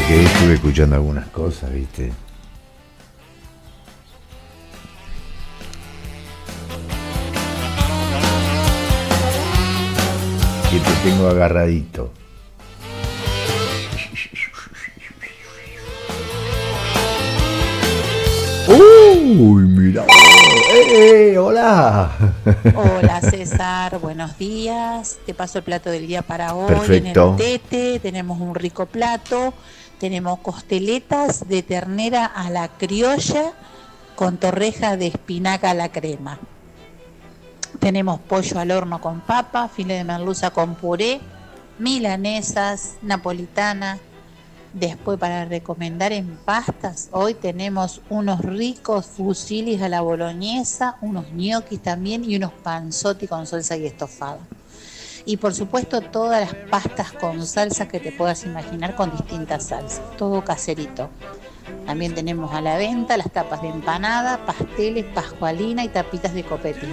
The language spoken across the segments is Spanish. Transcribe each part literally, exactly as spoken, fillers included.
que estuve escuchando algunas cosas, ¿viste? Que te tengo agarradito. Uy, mira. ¡Eh, hola! Hola César, buenos días. Te paso el plato del día para hoy. Perfecto. En el Tete tenemos un rico plato. Tenemos costeletas de ternera a la criolla con torreja de espinaca a la crema. Tenemos pollo al horno con papa, filete de merluza con puré, milanesas, napolitana. Después, para recomendar en pastas, hoy tenemos unos ricos fusilis a la boloñesa, unos ñoquis también y unos panzotti con salsa y estofado. Y por supuesto todas las pastas con salsa que te puedas imaginar con distintas salsas, todo caserito. También tenemos a la venta las tapas de empanada, pasteles, pascualina y tapitas de copetín.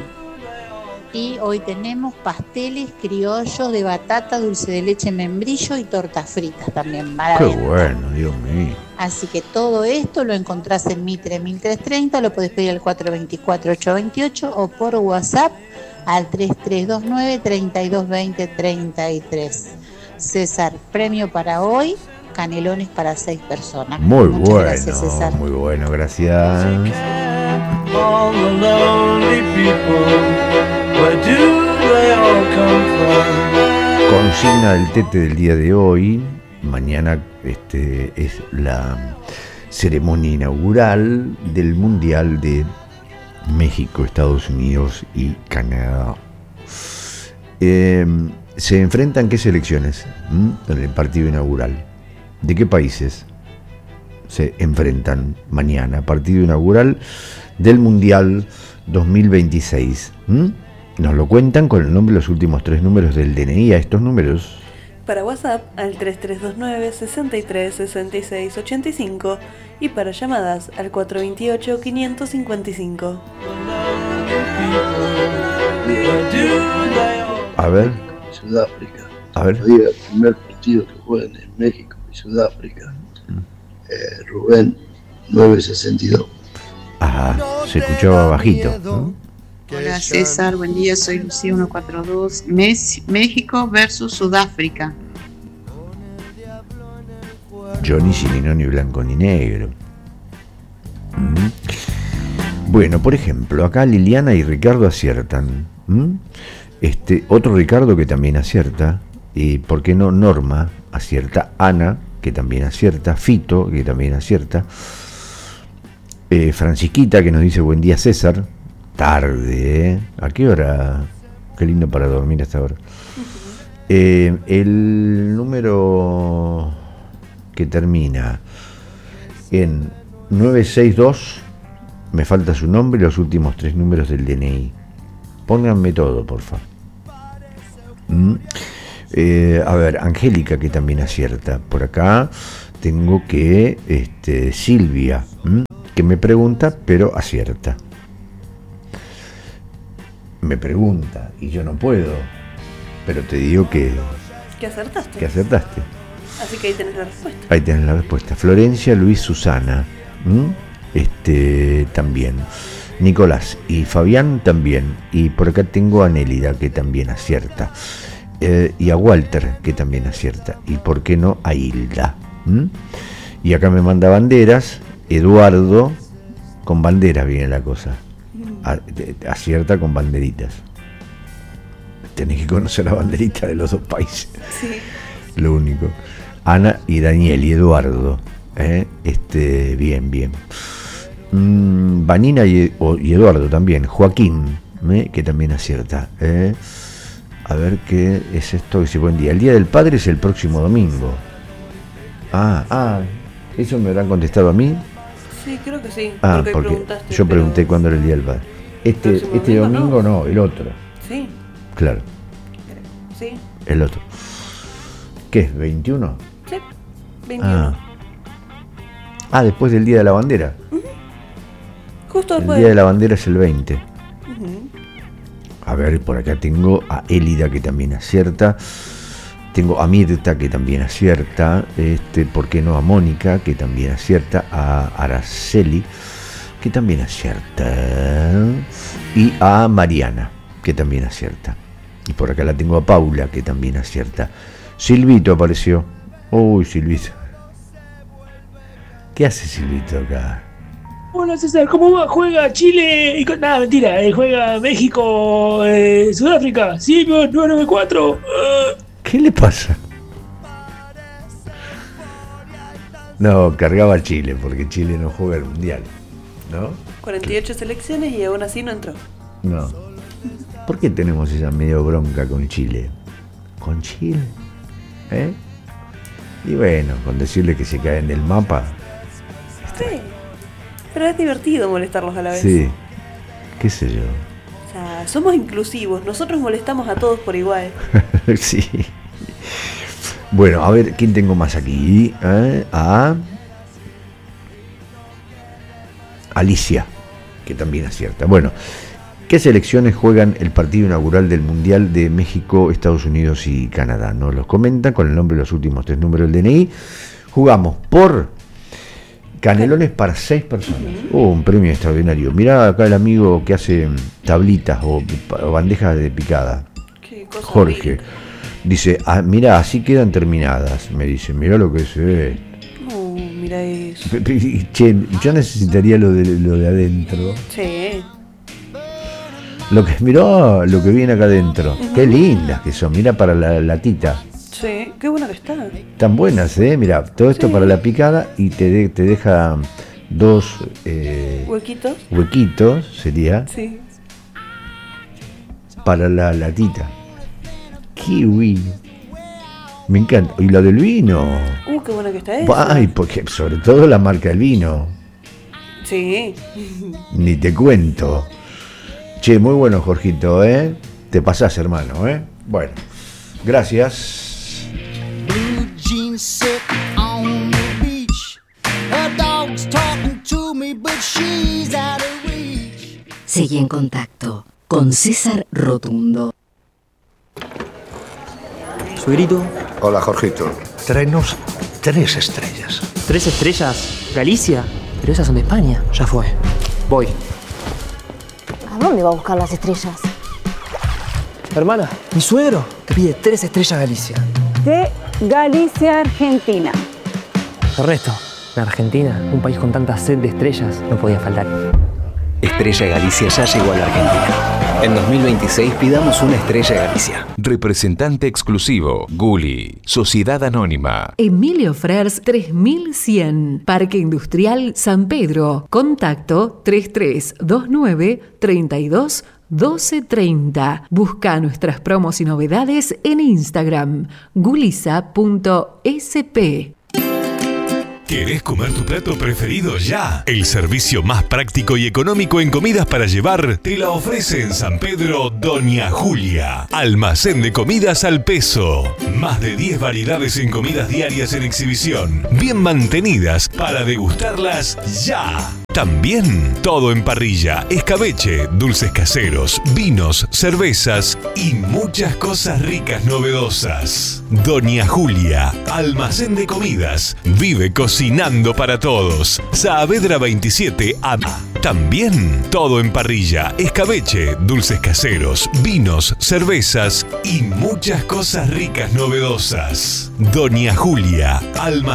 Y hoy tenemos pasteles criollos de batata, dulce de leche, membrillo y tortas fritas también. Qué bueno, Dios mío. Así que todo esto lo encontrás en Mitre mil trescientos treinta, lo podés pedir al cuatro dos cuatro, ocho dos ocho o por WhatsApp al tres tres dos nueve, tres dos dos cero, tres tres. César, premio para hoy, canelones para seis personas. Muy Muchas bueno, gracias, César. muy bueno, gracias. All the lonely people, where do they all come from? Consigna del Tete del día de hoy. Mañana este, es la ceremonia inaugural del Mundial de México, Estados Unidos y Canadá. Eh, ¿Se enfrentan qué selecciones ¿Mm? en el partido inaugural? ¿De qué países se enfrentan mañana? Partido inaugural del Mundial dos mil veintiséis. ¿Mm? Nos lo cuentan con el nombre y los últimos tres números del D N I a estos números. Para WhatsApp al tres tres dos nueve, seis tres, seis seis ocho cinco y para llamadas al cuatro dos ocho, cinco cinco cinco. A ver. Sudáfrica. A ver. Hoy el primer partido que juegan en México y Sudáfrica. Eh, Rubén nueve sesenta y dos. Ajá, se escuchaba bajito, ¿no? Hola César, buen día, soy Lucía ciento cuarenta y dos. Mes- México versus Sudáfrica. Yo ni chileno, ni blanco, ni negro. ¿Mm? Bueno, por ejemplo, acá Liliana y Ricardo aciertan. ¿Mm? Este, otro Ricardo que también acierta. Y por qué no, Norma acierta. Ana, que también acierta. Fito, que también acierta. Eh, Francisquita, que nos dice buen día César. Tarde, ¿eh? ¿A qué hora? Qué lindo para dormir hasta ahora. Eh, el número que termina en nueve seis dos, me falta su nombre y los últimos tres números del D N I. Pónganme todo, por favor. ¿Mm? Eh, a ver, Angélica, que también acierta. Por acá tengo que este, Silvia, ¿m? que me pregunta, pero acierta. Me pregunta y yo no puedo, pero te digo que, ¿Qué acertaste? que acertaste. Así que ahí tenés la respuesta. Ahí tenés la respuesta. Florencia, Luis, Susana, ¿m? este también. Nicolás y Fabián también. Y por acá tengo a Nélida, que también acierta. Eh, y a Walter, que también acierta. Y por qué no a Hilda. ¿m? Y acá me manda banderas. Eduardo, con banderas viene la cosa. A, de, acierta con banderitas. Tenés que conocer la banderita de los dos países. Sí. Lo único. Ana y Daniel y Eduardo. ¿eh? Este, bien, bien. Mm, Vanina y, o, y Eduardo también. Joaquín, ¿eh? que también acierta. ¿eh? A ver qué es esto. Dice buen día. El Día del Padre es el próximo domingo. Ah, ah. ¿Eso me habrán contestado a mí? Sí, creo que sí. Ah, porque, porque preguntaste, yo pregunté pero... cuándo era el Día del Padre. Este, ¿El próximo este domingo? domingo no. no, el otro. Sí, Claro, sí, el otro. ¿Qué es? ¿veintiuno? sí. veintiuno. Ah. ah, después del Día de la Bandera. Justo El después. Día de la Bandera es el veinte. Uh-huh. A ver, por acá tengo a Élida, que también acierta. tengo a Mirta, que también acierta, este, ¿por qué no? A Mónica, que también acierta, a Araceli, que también acierta, y a Mariana, que también acierta. Y por acá la tengo a Paula, que también acierta. Silvito apareció. Uy, Silvito. ¿Qué hace Silvito acá? Hola César, ¿cómo va? ¿Juega Chile? Y con... Nada, mentira, eh, juega México, eh, Sudáfrica, sí, nueve nueve cuatro. Uh. ¿Qué le pasa? No, cargaba a Chile, porque Chile no juega el Mundial, ¿no? cuarenta y ocho selecciones y aún así no entró. No. ¿Por qué tenemos esa medio bronca con Chile? ¿Con Chile? ¿Eh? Y bueno, con decirle que se caen del mapa. Sí. Pero es divertido molestarlos a la vez. Sí. ¿Qué sé yo? O sea, somos inclusivos. Nosotros molestamos a todos por igual. Sí. Bueno, a ver, ¿quién tengo más aquí? ¿Eh? A Alicia, que también acierta. Bueno, ¿qué selecciones juegan el partido inaugural del Mundial de México, Estados Unidos y Canadá? Nos los comentan con el nombre y los últimos tres números del D N I. Jugamos por canelones para seis personas. Oh, un premio extraordinario. Mirá acá el amigo que hace tablitas o, o bandejas de picada. Qué cosa Jorge. rica. Dice, ah, mirá, así quedan terminadas. Me dice, mirá lo que se ve. Oh, mira eso. Che, yo necesitaría lo de, lo de adentro. Sí. Lo que, mirá lo que viene acá adentro. Uh-huh. Qué lindas que son. Mirá para la latita. Sí, qué buena que está. Tan buenas, ¿eh? Mirá, todo esto sí. Para la picada y te, de, te deja dos eh, huequitos. Huequitos, sería. Sí. Para la latita. Kiwi. Me encanta. Y la del vino. Uh, qué buena que está esa. Ay, porque sobre todo la marca del vino. Sí. Ni te cuento. Che, muy bueno, Jorgito, ¿eh? Te pasás, hermano, ¿eh? Bueno, gracias. Seguí en contacto con César Rotundo. Suegrito. Hola, Jorgito. Tráenos tres estrellas. ¿Tres estrellas? ¿Galicia? Pero esas son de España. Ya fue. Voy. ¿A dónde va a buscar las estrellas? Hermana, mi suegro te pide tres estrellas Galicia. De Galicia, Argentina. Ernesto, en Argentina, un país con tanta sed de estrellas, no podía faltar. Estrella Galicia ya llegó a la Argentina. En dos mil veintiséis pidamos una Estrella Galicia. Representante exclusivo, Gulli, Sociedad Anónima. Emilio Frers tres mil cien, Parque Industrial San Pedro. Contacto tres tres dos nueve, treinta y dos, doce treinta. Busca nuestras promos y novedades en Instagram, gulisa punto s p. ¿Querés comer tu plato preferido ya? El servicio más práctico y económico en comidas para llevar te la ofrece en San Pedro Doña Julia. Almacén de comidas al peso. Más de diez variedades en comidas diarias en exhibición. Bien mantenidas para degustarlas ya. También todo en parrilla, escabeche, dulces caseros, vinos, cervezas y muchas cosas ricas novedosas. Doña Julia, almacén de comidas, vive cocinando para todos. Saavedra veintisiete A. También todo en parrilla, escabeche, dulces caseros, vinos, cervezas y muchas cosas ricas novedosas. Doña Julia, almacén